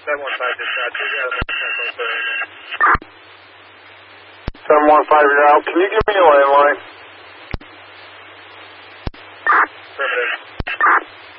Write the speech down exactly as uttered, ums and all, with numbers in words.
seven one five dispatch. We got a motorcycle clearing. seven one five, you're out. Can you give me a landline?